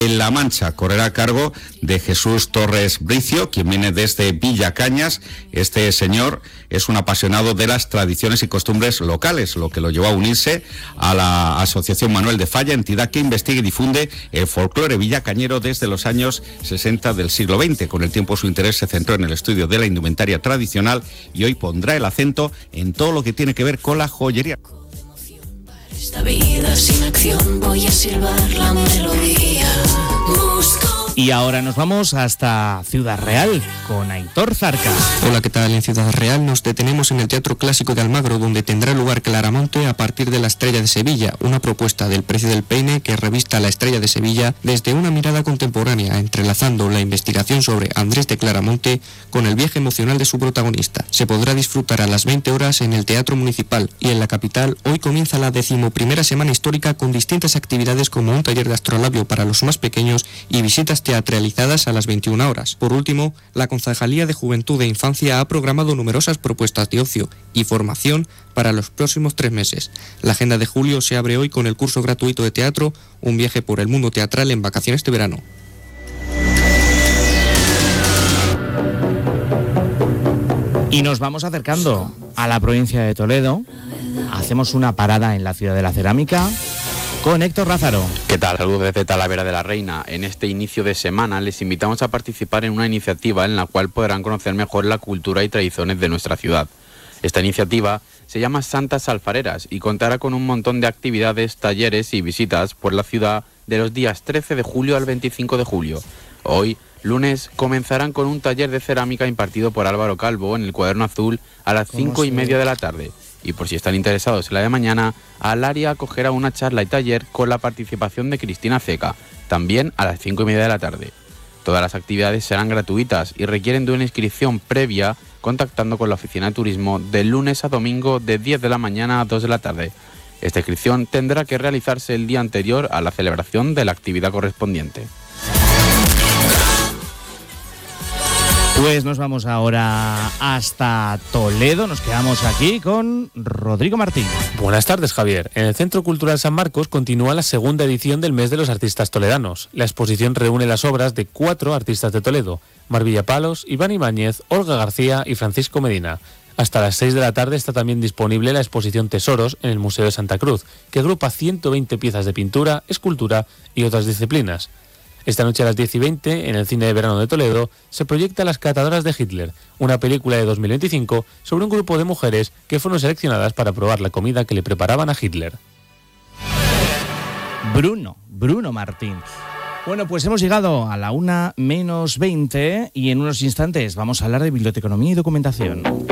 en La Mancha. Correrá a cargo de Jesús Torres Bricio, quien viene desde Villacañas. Este señor es un apasionado de las tradiciones y costumbres locales, lo que lo llevó a unirse a la Asociación Manuel de Falla, entidad que investiga y difunde el folclore villacañero desde los años 60 del siglo XX. Con el tiempo su interés se centró en el estudio de la indumentaria tradicional y hoy pondrá el acento en todo lo que tiene que ver con la joyería. Esta vida sin acción, voy a silbar la melodía. Y ahora nos vamos hasta Ciudad Real con Aitor Zarca. Hola, ¿qué tal? En Ciudad Real nos detenemos en el Teatro Clásico de Almagro, donde tendrá lugar Claramonte a partir de La Estrella de Sevilla, una propuesta del Precio del Peine que revista La Estrella de Sevilla desde una mirada contemporánea, entrelazando la investigación sobre Andrés de Claramonte con el viaje emocional de su protagonista. Se podrá disfrutar a las 20 horas en el Teatro Municipal y en la capital hoy comienza la 11ª semana histórica con distintas actividades como un taller de astrolabio para los más pequeños y visitas teatralizadas a las 21 horas. Por último, la Concejalía de Juventud e Infancia ha programado numerosas propuestas de ocio y formación para los próximos 3 meses. La agenda de julio se abre hoy con el curso gratuito de teatro, un viaje por el mundo teatral en vacaciones de verano. Y nos vamos acercando a la provincia de Toledo. Hacemos una parada en la ciudad de la cerámica con Héctor Lázaro. ¿Qué tal? Saludos desde Talavera de la Reina. En este inicio de semana les invitamos a participar en una iniciativa en la cual podrán conocer mejor la cultura y tradiciones de nuestra ciudad. Esta iniciativa se llama Santas Alfareras y contará con un montón de actividades, talleres y visitas por la ciudad de los días 13 de julio al 25 de julio. Hoy, lunes, comenzarán con un taller de cerámica impartido por Álvaro Calvo en el Cuaderno Azul a las 5:30 de la tarde. Y por si están interesados en la de mañana, Alaria acogerá una charla y taller con la participación de Cristina Ceca, también a las 5:30 de la tarde. Todas las actividades serán gratuitas y requieren de una inscripción previa contactando con la oficina de turismo de lunes a domingo de 10 de la mañana a 2 de la tarde. Esta inscripción tendrá que realizarse el día anterior a la celebración de la actividad correspondiente. Pues nos vamos ahora hasta Toledo, nos quedamos aquí con Rodrigo Martín. Buenas tardes, Javier. En el Centro Cultural San Marcos continúa la segunda edición del Mes de los Artistas Toledanos. La exposición reúne las obras de 4 artistas de Toledo: Mar Villapalos, Iván Ibáñez, Olga García y Francisco Medina. Hasta las 6 de la tarde está también disponible la exposición Tesoros en el Museo de Santa Cruz, que agrupa 120 piezas de pintura, escultura y otras disciplinas. Esta noche a las 10:20, en el Cine de Verano de Toledo, se proyecta Las Catadoras de Hitler, una película de 2025 sobre un grupo de mujeres que fueron seleccionadas para probar la comida que le preparaban a Hitler. Bruno Martín. Bueno, pues hemos llegado a la 1:20 y en unos instantes vamos a hablar de biblioteconomía y documentación.